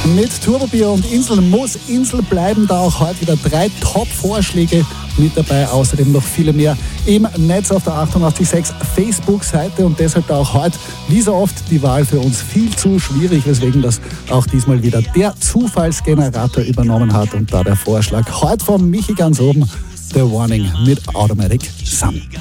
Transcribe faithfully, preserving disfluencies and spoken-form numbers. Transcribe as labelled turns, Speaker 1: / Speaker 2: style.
Speaker 1: Mit Turbobier und Insel muss Insel bleiben, da auch heute wieder drei Top-Vorschläge mit dabei, außerdem noch viele mehr im Netz auf der achtundachtzig Komma sechs Facebook-Seite und deshalb da auch heute, wie so oft, die Wahl für uns viel zu schwierig, weswegen das auch diesmal wieder der Zufallsgenerator übernommen hat und da der Vorschlag heute von Michi ganz oben, The Warning mit Automatic Sun.